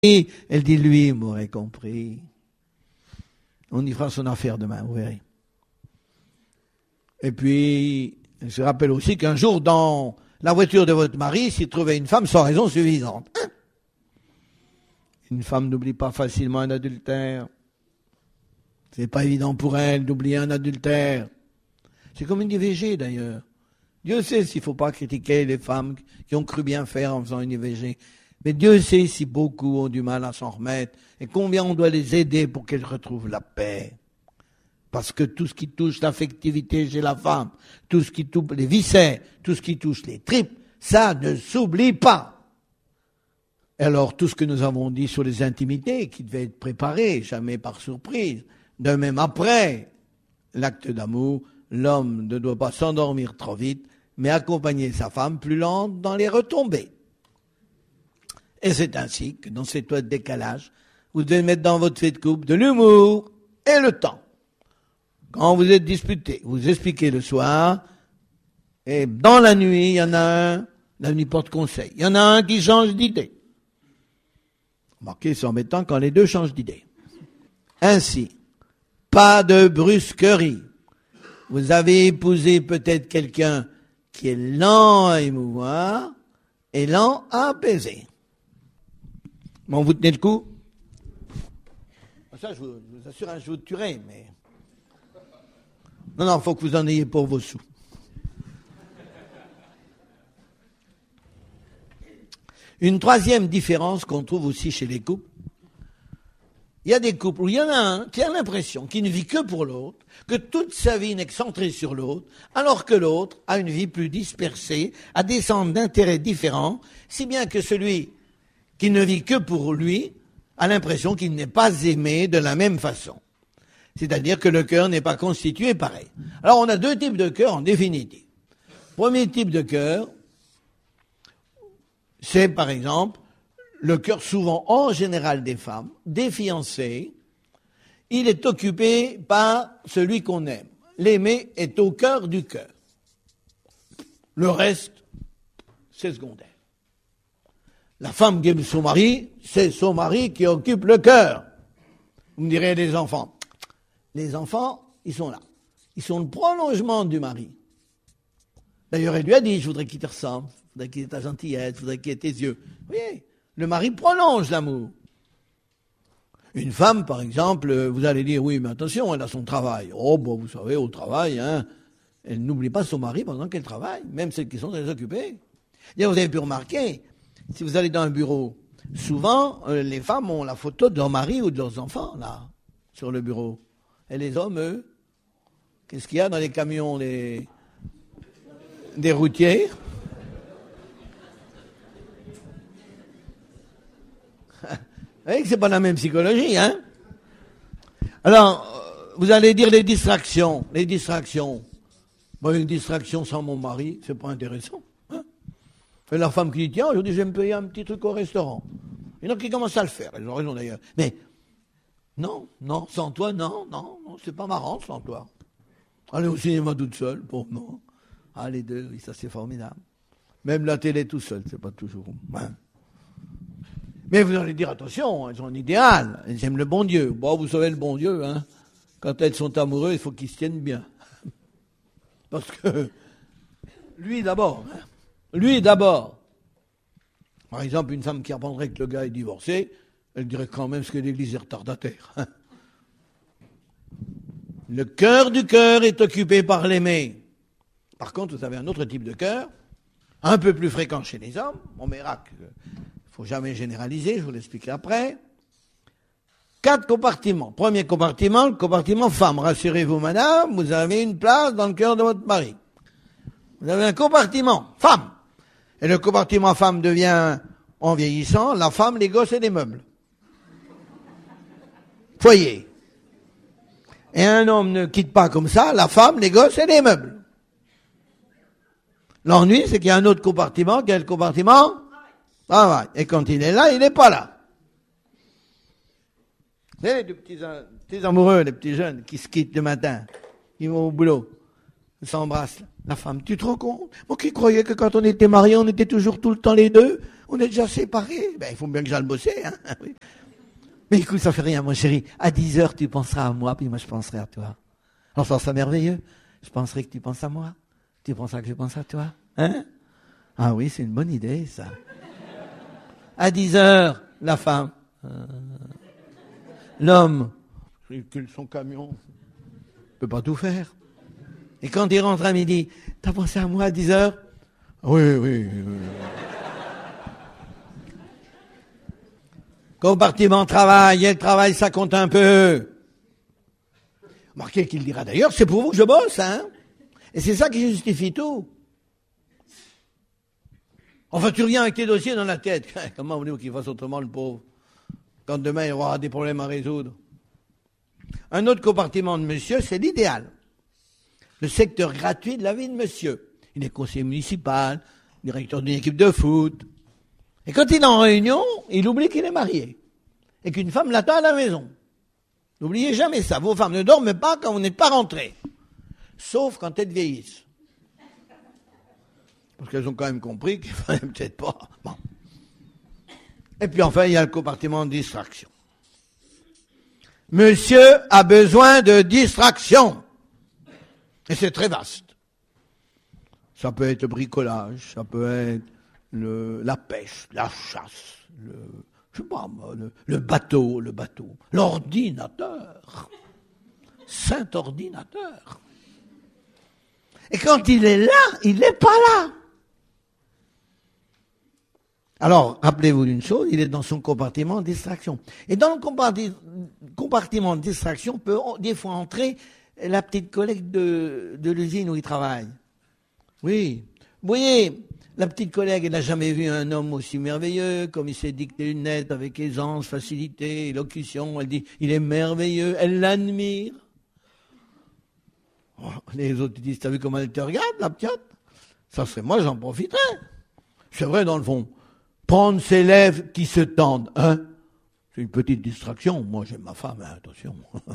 Elle dit, lui, m'aurait compris. On y fera son affaire demain, vous verrez. Et puis, je rappelle aussi qu'un jour, dans la voiture de votre mari, s'il trouvait une femme sans raison suffisante. Une femme n'oublie pas facilement un adultère. C'est pas évident pour elle d'oublier un adultère. C'est comme une IVG d'ailleurs. Dieu sait s'il faut pas critiquer les femmes qui ont cru bien faire en faisant une IVG. Mais Dieu sait si beaucoup ont du mal à s'en remettre et combien on doit les aider pour qu'elles retrouvent la paix. Parce que tout ce qui touche l'affectivité chez la femme, tout ce qui touche les viscères, tout ce qui touche les tripes, ça ne s'oublie pas. Alors tout ce que nous avons dit sur les intimités, qui devait être préparé, jamais par surprise, de même après l'acte d'amour, l'homme ne doit pas s'endormir trop vite, mais accompagner sa femme plus lente dans les retombées. Et c'est ainsi que dans ces toits de décalage, vous devez mettre dans votre fait de couple de l'humour et le temps. Quand vous êtes disputé, vous expliquez le soir, et dans la nuit, il y en a un, la nuit porte conseil, il y en a un qui change d'idée. Remarquez, c'est embêtant quand les deux changent d'idée. Ainsi, pas de brusquerie. Vous avez épousé peut-être quelqu'un qui est lent à émouvoir et lent à apaiser. Bon, vous tenez le coup? Ça, je vous assure, je vous tuerai, mais... Non, il faut que vous en ayez pour vos sous. Une troisième différence qu'on trouve aussi chez les couples, il y a des couples où il y en a un qui a l'impression qu'il ne vit que pour l'autre, que toute sa vie n'est que centrée sur l'autre, alors que l'autre a une vie plus dispersée, a des centres d'intérêt différents, si bien que celui qui ne vit que pour lui a l'impression qu'il n'est pas aimé de la même façon. C'est-à-dire que le cœur n'est pas constitué pareil. Alors on a deux types de cœur en définitive. Premier type de cœur, c'est par exemple le cœur souvent en général des femmes, des fiancés. Il est occupé par celui qu'on aime. L'aimer est au cœur du cœur. Le reste, c'est secondaire. La femme qui aime son mari, c'est son mari qui occupe le cœur. Vous me direz les enfants. Les enfants, ils sont là. Ils sont le prolongement du mari. D'ailleurs, elle lui a dit, je voudrais qu'il te ressemble, je voudrais qu'il ait ta gentillesse, je voudrais qu'il ait tes yeux. Vous voyez, le mari prolonge l'amour. Une femme, par exemple, vous allez dire, oui, mais attention, elle a son travail. Oh, bon, vous savez, au travail, hein, elle n'oublie pas son mari pendant qu'elle travaille, même celles qui sont très occupées. D'ailleurs, vous avez pu remarquer, si vous allez dans un bureau, souvent, les femmes ont la photo de leur mari ou de leurs enfants, là, sur le bureau. Et les hommes, eux, qu'est-ce qu'il y a dans les camions des routiers? Vous voyez que c'est pas la même psychologie, hein? Alors, vous allez dire les distractions. Les distractions. Bon, une distraction sans mon mari, c'est pas intéressant. Hein? Et la femme qui dit, tiens, aujourd'hui, je vais me payer un petit truc au restaurant. Il y en a qui commencent à le faire, elles ont raison d'ailleurs. Mais, non, sans toi, non, c'est pas marrant sans toi. Aller au cinéma toute seule, bon, non. Ah, les deux, oui, ça c'est formidable. Même la télé tout seul, c'est pas toujours... Hein. Mais vous allez dire, attention, elles ont un idéal, elles aiment le bon Dieu. Bon, vous savez, le bon Dieu, hein, quand elles sont amoureuses, il faut qu'ils se tiennent bien. Parce que, lui d'abord. Par exemple, une femme qui apprendrait que le gars est divorcé, elle dirait quand même ce que l'Église est retardataire. Le cœur du cœur est occupé par l'aimer. Par contre, vous avez un autre type de cœur, un peu plus fréquent chez les hommes. On verra qu'il ne faut jamais généraliser, je vous l'expliquerai après. 4 compartiments. Premier compartiment, le compartiment femme. Rassurez-vous, madame, vous avez une place dans le cœur de votre mari. Vous avez un compartiment femme. Et le compartiment femme devient, en vieillissant, la femme, les gosses et les meubles. Foyer. Et un homme ne quitte pas comme ça la femme, les gosses et les meubles. L'ennui, c'est qu'il y a un autre compartiment. Quel compartiment? Travail. Et quand il est là, il n'est pas là. Vous savez, les petits amoureux, les petits jeunes qui se quittent le matin, qui vont au boulot, ils s'embrassent. La femme, tu te rends compte? Moi qui croyais que quand on était mariés, on était toujours tout le temps les deux. On est déjà séparés. Ben, il faut bien que j'aille bosser, hein. Oui. Mais écoute, ça fait rien, mon chéri. À 10 heures, tu penseras à moi, puis moi, je penserai à toi. Alors, ça serait merveilleux. Je penserai que tu penses à moi. Tu penseras que je pense à toi. Hein? Ah oui, c'est une bonne idée, ça. À 10 heures, la femme. L'homme, il recule son camion. Il peut pas tout faire. Et quand il rentre à midi, t'as pensé à moi à 10 heures? Oui. Compartiment travail, et le travail, ça compte un peu. Marquez qu'il dira d'ailleurs, c'est pour vous que je bosse, hein. Et c'est ça qui justifie tout. Enfin, tu reviens avec tes dossiers dans la tête. Comment voulez-vous qu'il fasse autrement, le pauvre, quand demain il aura des problèmes à résoudre? Un autre compartiment de monsieur, c'est l'idéal. Le secteur gratuit de la vie de monsieur. Il est conseiller municipal, directeur d'une équipe de foot. Et quand il est en réunion, il oublie qu'il est marié. Et qu'une femme l'attend à la maison. N'oubliez jamais ça. Vos femmes ne dorment pas quand vous n'êtes pas rentrés. Sauf quand elles vieillissent. Parce qu'elles ont quand même compris qu'il fallait peut-être pas. Bon. Et puis enfin, il y a le compartiment de distraction. Monsieur a besoin de distraction. Et c'est très vaste. Ça peut être le bricolage, ça peut être la pêche, la chasse, je sais pas, le bateau, l'ordinateur. Saint ordinateur. Et quand il est là, il n'est pas là. Alors, rappelez-vous d'une chose, il est dans son compartiment de distraction. Et dans le compartiment de distraction peut des fois entrer la petite collègue de l'usine où il travaille. Oui. Vous voyez, la petite collègue, elle n'a jamais vu un homme aussi merveilleux, comme il sait dicter une lettre avec aisance, facilité, élocution. Elle dit, il est merveilleux, elle l'admire. Oh, les autres disent, t'as vu comment elle te regarde, la petite? Ça serait moi, j'en profiterais. C'est vrai, dans le fond. Prendre ses lèvres qui se tendent, hein? C'est une petite distraction. Moi, j'aime ma femme, hein, attention.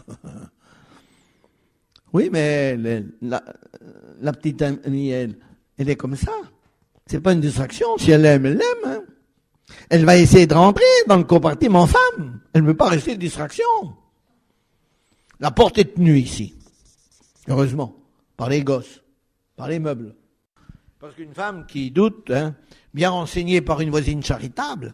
Oui, mais la petite amie, elle est comme ça. C'est pas une distraction. Si elle l'aime, elle l'aime. Hein. Elle va essayer de rentrer dans le compartiment femme. Elle ne veut pas rester de distraction. La porte est tenue ici. Heureusement. Par les gosses. Par les meubles. Parce qu'une femme qui doute, hein, bien renseignée par une voisine charitable,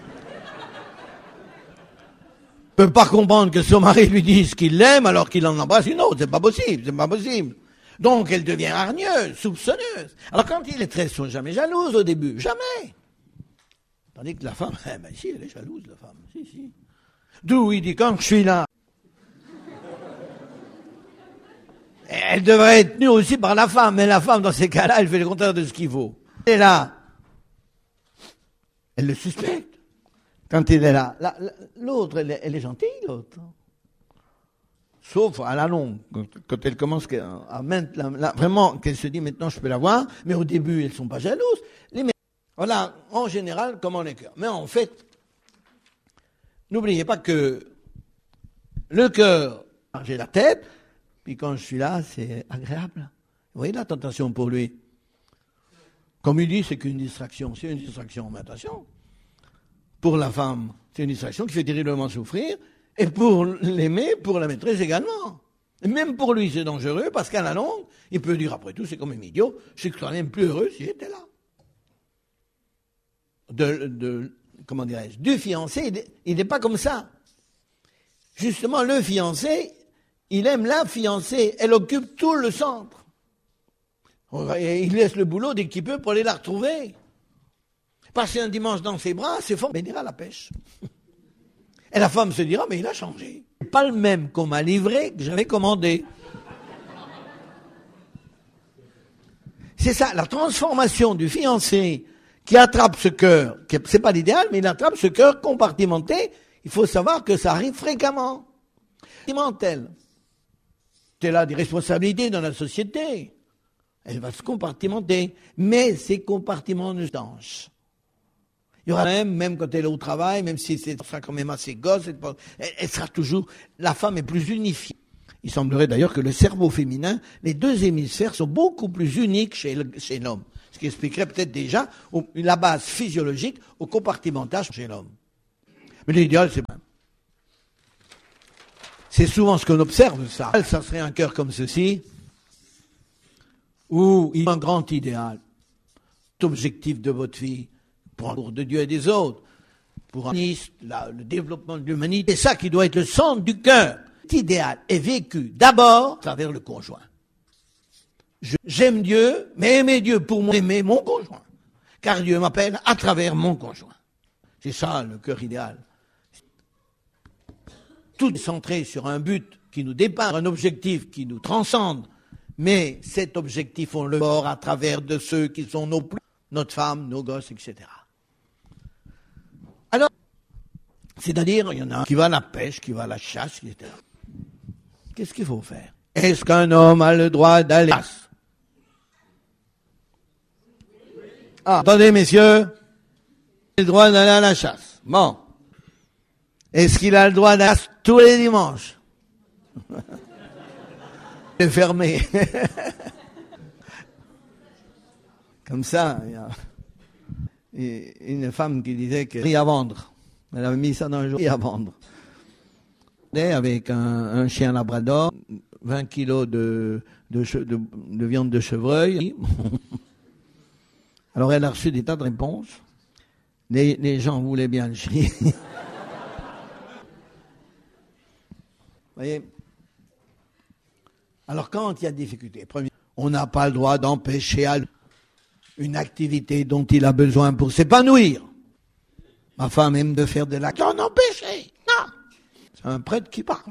peut pas comprendre que son mari lui dise qu'il l'aime alors qu'il en embrasse une autre. C'est pas possible. Donc elle devient hargneuse, soupçonneuse. Alors quand il est très, ils sont jamais jalouses au début, jamais. Tandis que la femme, si, elle est jalouse, la femme, si. D'où il dit, quand je suis là, elle devrait être tenue aussi par la femme, mais la femme, dans ces cas-là, elle fait le contraire de ce qu'il vaut. Elle est là. Elle le suspecte. Quand il est là, l'autre, elle est gentille, l'autre. Sauf à la longue, quand elle commence à vraiment, qu'elle se dit maintenant je peux la voir, mais au début, elles ne sont pas jalouses. Voilà, en général, comment le cœur. Mais en fait, n'oubliez pas que le cœur, j'ai la tête, puis quand je suis là, c'est agréable. Vous voyez la tentation pour lui. Comme il dit, c'est qu'une distraction. C'est une distraction, mais attention. Pour la femme, c'est une distraction qui fait terriblement souffrir, et pour l'aimer, pour la maîtresse également. Et même pour lui, c'est dangereux, parce qu'à la longue, il peut dire, après tout, c'est comme un idiot, je suis quand même plus heureux s'il était là. Comment dirais-je, du fiancé, il n'est pas comme ça. Justement, le fiancé, il aime la fiancée, elle occupe tout le centre. Et il laisse le boulot dès qu'il peut pour aller la retrouver. Passer un dimanche dans ses bras, c'est fort, mais il ira à la pêche. Et la femme se dira, mais il a changé. Pas le même qu'on m'a livré que j'avais commandé. C'est ça, la transformation du fiancé qui attrape ce cœur, c'est pas l'idéal, mais il attrape ce cœur compartimenté. Il faut savoir que ça arrive fréquemment. Elle a des responsabilités dans la société. Elle va se compartimenter. Mais ces compartiments ne changent. Il y aura même quand elle est au travail, même si c'est quand même assez gosse, elle sera toujours, la femme est plus unifiée. Il semblerait d'ailleurs que le cerveau féminin, les deux hémisphères sont beaucoup plus uniques chez l'homme. Ce qui expliquerait peut-être déjà la base physiologique au compartimentage chez l'homme. Mais l'idéal, c'est pas. C'est souvent ce qu'on observe, ça. Ça serait un cœur comme ceci, où il y a un grand idéal, l'objectif de votre vie, pour l'amour de Dieu et des autres, pour le développement de l'humanité. C'est ça qui doit être le centre du cœur. Cet idéal est vécu d'abord à travers le conjoint. J'aime Dieu, mais aimer Dieu pour moi, aimer mon conjoint. Car Dieu m'appelle à travers mon conjoint. C'est ça le cœur idéal. Tout est centré sur un but qui nous dépasse, un objectif qui nous transcende. Mais cet objectif, on le mord à travers de ceux qui sont nos plus, notre femme, nos gosses, etc. Alors, c'est-à-dire, il y en a un qui va à la pêche, qui va à la chasse, etc. Qu'est-ce qu'il faut faire? Est-ce qu'un homme a le droit d'aller à la chasse? Ah, attendez, messieurs. Il a le droit d'aller à la chasse. Bon. Est-ce qu'il a le droit d'aller tous les dimanches? C'est fermé. Comme ça, il y a une femme qui disait que riz à vendre. Elle avait mis ça dans le jour, riz à vendre. Avec un chien labrador, 20 kilos de viande de chevreuil. Alors elle a reçu des tas de réponses. Les gens voulaient bien le chien. Vous voyez? Alors quand il y a des difficultés, on n'a pas le droit d'empêcher une activité dont il a besoin pour s'épanouir. Ma femme aime de faire de l'action, non empêcher. Non. C'est un prêtre qui parle.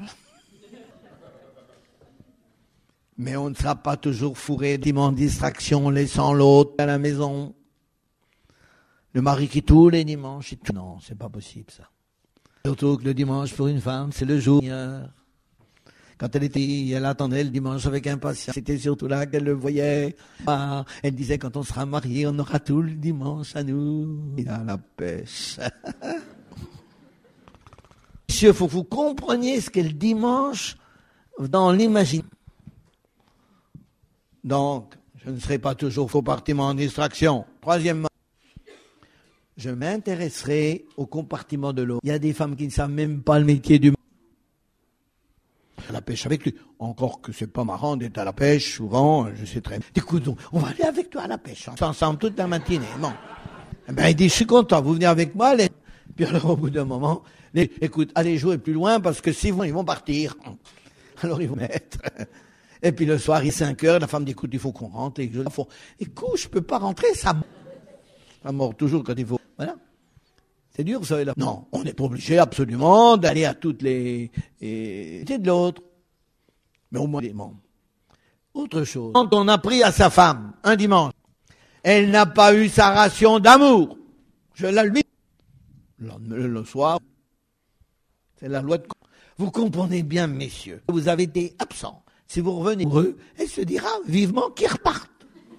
Mais on ne sera pas toujours fourré en distraction, laissant l'autre à la maison. Le mari qui tous les dimanches. Non, c'est pas possible ça. Surtout que le dimanche pour une femme, c'est le jour. Quand elle était, elle attendait le dimanche avec impatience. C'était surtout là qu'elle le voyait. Ah, elle disait, quand on sera mariés, on aura tout le dimanche à nous. Il a la pêche. Monsieur, il faut que vous compreniez ce qu'est le dimanche dans l'imaginaire. Donc, je ne serai pas toujours compartiment en distraction. Troisièmement, je m'intéresserai au compartiment de l'autre. Il y a des femmes qui ne savent même pas le métier du à la pêche avec lui. Encore que c'est pas marrant d'être à la pêche, souvent, je sais très bien. Écoute, on va aller avec toi à la pêche, ensemble toute la matinée. Bon. Eh ben, il dit, je suis content, vous venez avec moi, Puis alors, au bout d'un moment, écoute, allez jouer plus loin, parce que sinon, ils vont partir. Alors, ils vont mettre. Et puis le soir, il est 5 heures, la femme dit, écoute, il faut qu'on rentre. Et écoute, je peux pas rentrer, ça mord toujours quand il faut. Voilà. C'est dur, vous savez, là. Non, on n'est pas obligé absolument d'aller à toutes les de l'autre. Mais au moins des membres. Autre chose. Quand on a pris à sa femme, un dimanche, elle n'a pas eu sa ration d'amour. Je la lui. Le soir, c'est la loi de... Vous comprenez bien, messieurs, vous avez été absents. Si vous revenez heureux, elle se dira vivement qu'ils repartent.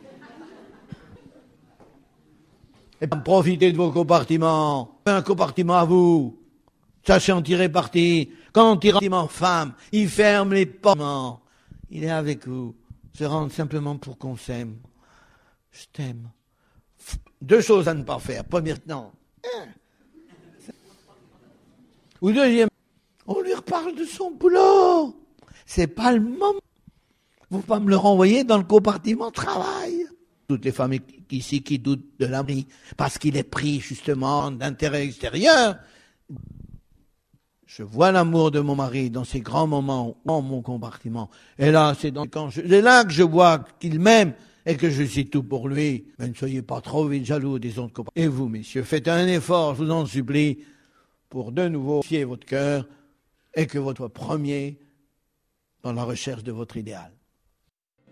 Et profitez de vos compartiments. Un compartiment à vous. Sachez en tirer parti. Quand on tire un compartiment femme, il ferme les portes. Il est avec vous. Se rendre simplement pour qu'on s'aime. Je t'aime. 2 choses à ne pas faire. Première, non. Ou deuxième, on lui reparle de son boulot. C'est pas le moment. Vous pouvez pas me le renvoyer dans le compartiment travail. Toutes les femmes ici qui doutent de l'ami parce qu'il est pris justement d'intérêt extérieur. Je vois l'amour de mon mari dans ces grands moments dans mon compartiment. Et là, c'est là que je vois qu'il m'aime et que je suis tout pour lui. Mais ne soyez pas trop vite jaloux des autres compartiments. Et vous, messieurs, faites un effort, je vous en supplie, pour de nouveau fier votre cœur et que votre premier dans la recherche de votre idéal.